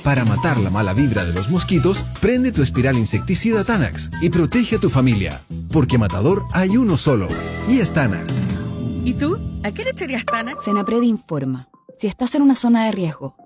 Para matar la mala vibra de los mosquitos, prende tu espiral insecticida Tanax y protege a tu familia. Porque matador hay uno solo, y es Tanax. ¿Y tú? ¿A qué le echarías Tanax? Senapred informa. Si estás en una zona de riesgo,